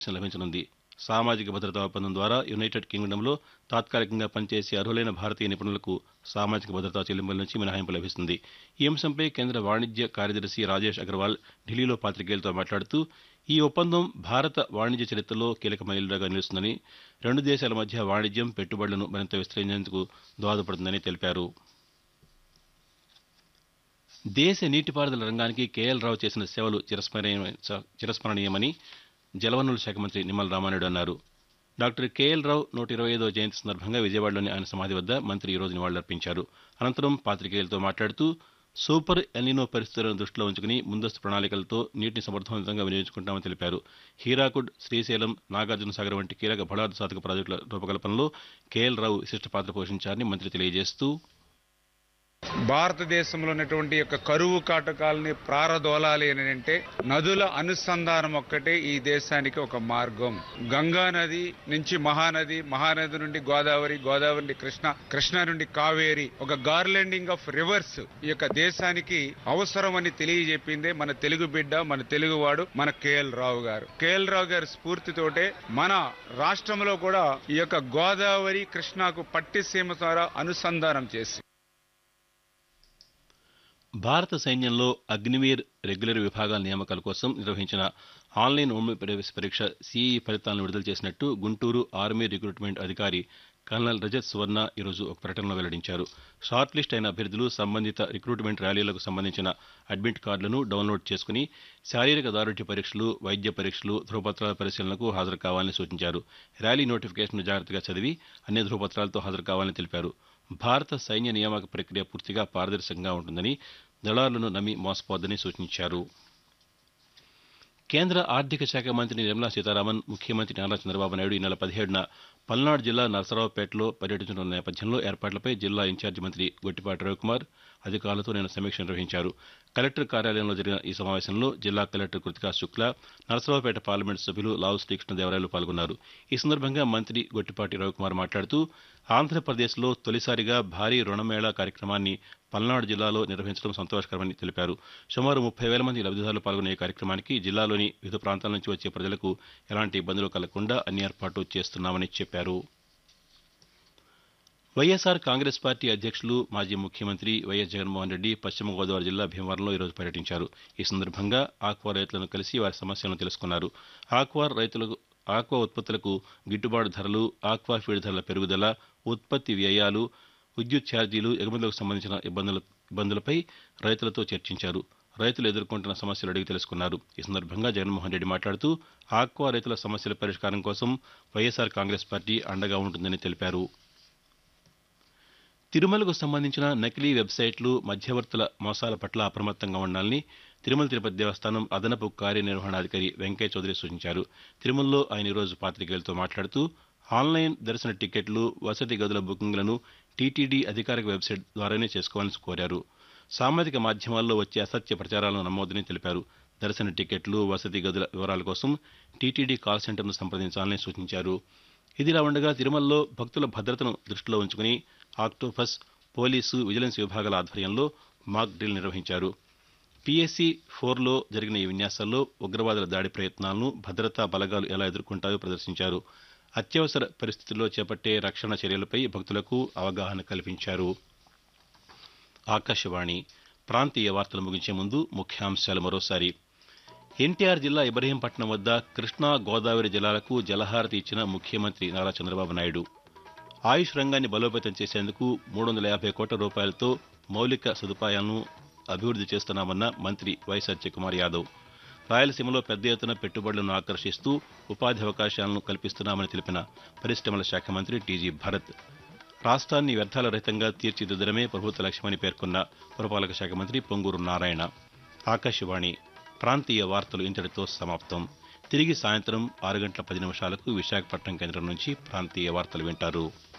లభించనుంది. సామాజిక భద్రతా ఒప్పందం ద్వారా యునైటెడ్ కింగ్డమ్లో తాత్కాలికంగా పనిచేసే అర్హులైన భారతీయ నిపుణులకు సామాజిక భద్రతా చెల్లింపుల నుంచి మినహాయింపు లభిస్తుంది. ఈ అంశంపై కేంద్ర వాణిజ్య కార్యదర్శి రాజేష్ అగర్వాల్ ఢిల్లీలో పాతికేయులతో మాట్లాడుతూ ఈ ఒప్పందం భారత వాణిజ్య చరిత్రలో కీలక మైలురాయిగా నిలుస్తుందని, రెండు దేశాల మధ్య వాణిజ్యం, పెట్టుబడులను మరింత విస్తరించేందుకు దోహదపడుతుందని తెలిపారు. దేశ నీటిపారుదల రంగానికి కేఎల్ రావు చేసిన సేవలు చిరస్మరణీయమని జలవనరుల శాఖ మంత్రి నిమ్మల రామానాయుడు అన్నారు. డాక్టర్ కేఎల్ రావు 125వ జయంతి సందర్భంగా విజయవాడలోని ఆయన సమాధి వద్ద మంత్రి ఈరోజు నివాళులర్పించారు. అనంతరం పాతికేయులతో మాట్లాడుతూ సూపర్ ఎల్నినో పరిస్థితులను దృష్టిలో ఉంచుకుని ముందస్తు ప్రణాళికలతో నీటిని సమర్థవంతంగా వినియోగించుకుంటామని తెలిపారు. హీరాకుడ్, శ్రీశైలం, నాగార్జునసాగర్ వంటి కీలక బలార్థ సాధక ప్రాజెక్టుల రూపకల్పనలో కేఎల్ రావు విశిష్ట పాత్ర పోషించారని మంత్రి తెలియజేస్తూ భారతదేశంలో ఉన్నటువంటి యొక్క కరువు కాటకాలని ప్రారదోలాలి అని అంటే నదుల అనుసంధానం ఒక్కటే ఈ దేశానికి ఒక మార్గం. గంగా నది నుంచి మహానది, మహానది నుండి గోదావరి, గోదావరి నుండి కృష్ణ, కృష్ణ నుండి కావేరి, ఒక గార్లెండింగ్ ఆఫ్ రివర్స్ ఈ యొక్క దేశానికి అవసరమని తెలియజెప్పిందే మన తెలుగు బిడ్డ, మన తెలుగువాడు, మన కేఎల్ రావు గారు. కేఎల్ రావు గారి స్ఫూర్తితోటే మన రాష్ట్రంలో కూడా ఈ యొక్క గోదావరి, కృష్ణకు పట్టిసీమ ద్వారా అనుసంధానం చేసి భారత సైన్యంలో అగ్నివీర్ రెగ్యులర్ విభాగాల నియామకాల కోసం నిర్వహించిన ఆన్లైన్ ఉమ్మడి ప్రవేశ పరీక్ష సీఈఈ ఫలితాలను విడుదల చేసినట్టు గుంటూరు ఆర్మీ రిక్రూట్మెంట్ అధికారి కల్నల్ రజత్ సువర్ణ ఈరోజు ఒక ప్రకటనలో వెల్లడించారు. షార్ట్ లిస్ట్ అయిన అభ్యర్థులు సంబంధిత రిక్రూట్మెంట్ ర్యాలీలకు సంబంధించిన అడ్మిట్ కార్డులను డౌన్లోడ్ చేసుకుని శారీరక దారుఢ్య పరీక్షలు, వైద్య పరీక్షలు, ధృవపత్రాల పరిశీలనకు హాజరు కావాలని సూచించారు. ర్యాలీ నోటిఫికేషన్ను జాగ్రత్తగా చదివి అన్ని ధృవపత్రాలతో హాజరు కావాలని తెలిపారు. భారత సైన్య నియామక ప్రక్రియ పూర్తిగా పారదర్శకంగా ఉంటుందని, దళారులను నమ్మి మోసపోవద్దని సూచించారు. కేంద్ర ఆర్థిక శాఖ మంత్రి నిర్మలా సీతారామన్, ముఖ్యమంత్రి నారా చంద్రబాబు నాయుడు ఈ నెల 17న పల్నాడు జిల్లా నరసరావుపేటలో పర్యటించనున్న నేపథ్యంలో ఏర్పాట్లపై జిల్లా ఇన్ఛార్జి మంత్రి గొట్టిపాటి రవికుమార్ అధికారులతో నిన్న సమీక్ష నిర్వహించారు. కలెక్టర్ కార్యాలయంలో జరిగిన ఈ సమావేశంలో జిల్లా కలెక్టర్ కృతికా శుక్లా, నరసరావుపేట పార్లమెంటు సభ్యులు లావు శ్రీకృష్ణదేవరాయలు పాల్గొన్నారు. ఈ సందర్భంగా మంత్రి గొట్టిపాటి రవికుమార్ మాట్లాడుతూ ఆంధ్రప్రదేశ్లో తొలిసారిగా భారీ రుణమేళా కార్యక్రమాన్ని పల్నాడు జిల్లాలో నిర్వహించడం సంతోషకరమని తెలిపారు. సుమారు 30,000 మంది లబ్ధిదారులు పాల్గొనే ఈ కార్యక్రమానికి జిల్లాలోని వివిధ ప్రాంతాల నుంచి వచ్చే ప్రజలకు ఎలాంటి ఇబ్బందులు కలగకుండా అన్ని ఏర్పాట్లు చేస్తున్నామని చెప్పారు. వైఎస్ఆర్ కాంగ్రెస్ పార్టీ అధ్యక్షులు, మాజీ ముఖ్యమంత్రి వైఎస్ జగన్మోహన్ రెడ్డి పశ్చిమ గోదావరి జిల్లా భీమవరంలో ఈరోజు పర్యటించారు. ఈ సందర్భంగా ఆక్వా రైతులను కలిసి వారి సమస్యలను తెలుసుకున్నారు. ఆక్వా ఉత్పత్తులకు గిట్టుబాటు ధరలు, ఆక్వా ఫీడ్ ధరల పెరుగుదల, ఉత్పత్తి వ్యయాలు, విద్యుత్ ఛార్జీలు, ఎగుమతులకు సంబంధించిన ఇబ్బందులపై రైతులతో చర్చించారు. రైతులు ఎదుర్కొంటున్న సమస్యలు అడిగి తెలుసుకున్నారు. ఈ సందర్భంగా జగన్మోహన్ రెడ్డి మాట్లాడుతూ ఆక్వా రైతుల సమస్యల పరిష్కారం కోసం వైఎస్ఆర్ కాంగ్రెస్ పార్టీ అండగా ఉంటుందని తెలిపారు. తిరుమలకు సంబంధించిన నకిలీ వెబ్సైట్లు, మధ్యవర్తుల మోసాల పట్ల అప్రమత్తంగా ఉండాలని తిరుమల తిరుపతి దేవస్థానం అదనపు కార్యనిర్వహణాధికారి వెంకయ్య చౌదరి సూచించారు. తిరుమలలో ఆయన ఈరోజు పాతికేయులతో మాట్లాడుతూ ఆన్లైన్ దర్శన టికెట్లు, వసతి గదుల బుకింగ్లను టీటీడీ అధికారిక వెబ్సైట్ ద్వారానే చేసుకోవాలని కోరారు. సామాజిక మాధ్యమాల్లో వచ్చే అసత్య ప్రచారాలను నమ్మొద్దని తెలిపారు. దర్శన టికెట్లు, వసతి గదుల వివరాల కోసం టీటీడీ కాల్ సెంటర్ను సంప్రదించాలని సూచించారు. ఇదిలా ఉండగా తిరుమలలో భక్తుల భద్రతను దృష్టిలో ఉంచుకుని ఆక్టోపస్, పోలీసు, విజిలెన్స్ విభాగాల ఆధ్వర్యంలో మాక్ డ్రిల్ నిర్వహించారు. PSC 4లో జరిగిన ఈ విన్యాసాల్లో ఉగ్రవాదుల దాడి ప్రయత్నాలను భద్రతా బలగాలు ఎలా ఎదుర్కొంటాయో ప్రదర్శించారు. అత్యవసర పరిస్థితుల్లో చేపట్టే రక్షణ చర్యలపై భక్తులకు అవగాహన కల్పించారు. ఆకాశవాణి ప్రాంతీయ వార్తలు ముగించే ముందు ముఖ్యాంశాలు మరోసారి. ఎన్టీఆర్ జిల్లా ఇబ్రహీంపట్నం వద్ద కృష్ణా, గోదావరి జలాలకు జలహారతి ఇచ్చిన ముఖ్యమంత్రి నారా చంద్రబాబు నాయుడు. ఆయుష్ రంగాన్ని బలోపేతం చేసేందుకు 350 కోట్ల రూపాయలతో మౌలిక సదుపాయాలను అభివృద్ధి చేస్తున్నామన్న మంత్రి వై సత్యకుమార్ యాదవ్. రాయలసీమలో పెద్ద ఎత్తున పెట్టుబడులను ఆకర్షిస్తూ ఉపాధి అవకాశాలను కల్పిస్తున్నామని తెలిపిన పరిశ్రమల శాఖ మంత్రి టీజీ భరత్. రాష్ట్రాన్ని వ్యర్థాల రహితంగా తీర్చిదిద్దడమే ప్రభుత్వ లక్ష్యమని పేర్కొన్న పురపాలక శాఖ మంత్రి పొంగూరు నారాయణ. ఆకాశవాణి ప్రాంతీయ వార్తలు ఇంతటితో సమాప్తం. తిరిగి సాయంత్రం 6 గంటల 10 నిమిషాలకు విశాఖపట్నం కేంద్రం నుంచి ప్రాంతీయ వార్తలు వింటారు.